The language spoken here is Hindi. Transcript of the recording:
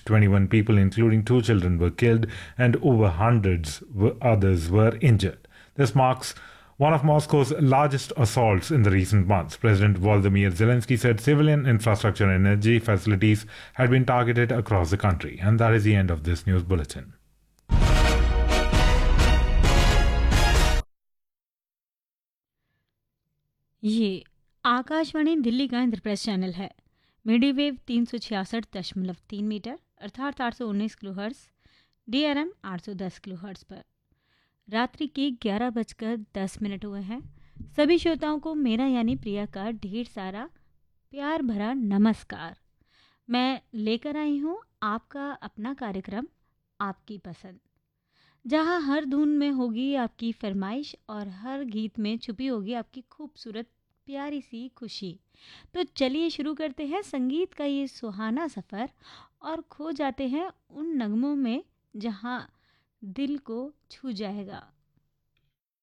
least 21 people, including 2 children, were killed and over others were injured. This marks one of Moscow's largest assaults in the recent months. President Volodymyr Zelensky said civilian infrastructure and energy facilities had been targeted across the country. And that is the end of this news bulletin. ये आकाशवाणी दिल्ली का इंद्रप्रेस चैनल है। मीडियम 366.3 मीटर अर्थात 819 किलोहर्ट्ज़, DRM 810 किलोहर्ट्ज़ पर रात्रि के 11:10 हुए हैं। सभी श्रोताओं को मेरा यानी प्रिया का ढेर सारा प्यार भरा नमस्कार। मैं लेकर आई हूँ आपका अपना कार्यक्रम आपकी पसंद, जहाँ हर धुन में होगी आपकी फरमाइश और हर गीत में छुपी होगी आपकी खूबसूरत प्यारी सी खुशी। तो चलिए शुरू करते हैं संगीत का ये सुहाना सफ़र और खो जाते हैं उन नगमों में जहाँ दिल को छू जाएगा।